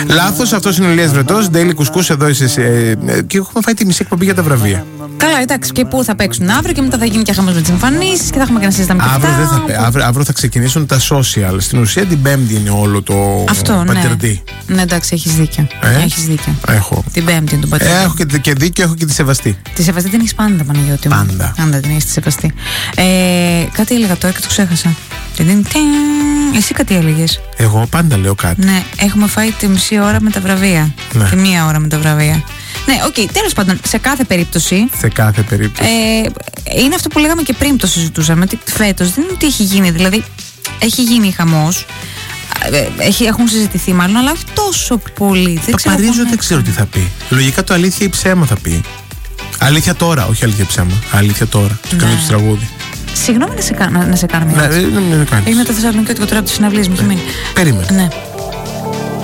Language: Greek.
Λάθος, αυτός είναι ο Ηλίας Βρετός. Daily Κουσκούς εδώ είσαι. Και έχουμε φάει τη μισή εκπομπή για τα βραβεία. Καλά, εντάξει, και πού θα παίξουν αύριο και μετά θα γίνει και χαμός με τις εμφανίσεις και θα έχουμε και να συζητάμε και αυτά. Αύριο θα ξεκινήσουν τα social. Στην ουσία την Πέμπτη είναι όλο το πατερντή. Ναι, εντάξει, έχεις δίκιο. Έχεις δίκιο. Έχω. Την Πέμπτη είναι το πατερντή. Έχω και δίκιο, έχω και τη Σεβαστή. Τη Σεβαστή την έχεις πάντα, Παναγιώτη μου. Πάντα την έχεις τη Σεβαστή. Κάτι έλεγα τώρα και το ξέχασα. Εσύ κάτι έλεγες? Εγώ πάντα λέω κάτι. Ναι, έχουμε φάει τη μισή ώρα με τα βραβεία. Ναι. Τη μία ώρα με τα βραβεία. Ναι, οκ, τέλος πάντων, σε κάθε περίπτωση. Είναι αυτό που λέγαμε και πριν το συζητούσαμε. Ότι φέτος δεν είναι ότι έχει γίνει. Δηλαδή, έχει γίνει χαμός. Έχουν συζητηθεί μάλλον, αλλά όχι τόσο πολύ. Παπαρίζο δεν ξέρω τι θα πει. Λογικά το αλήθεια ή ψέμα θα πει. Αλήθεια τώρα, όχι αλήθεια ψέμα. Αλήθεια τώρα. Το κάνω το τραγούδι. Συγγνώμη να σε κάνω μια ερώτηση. Είναι το Θεσσαλονίκη τώρα από τις συναυλίες μου. Περίμενε. Ναι.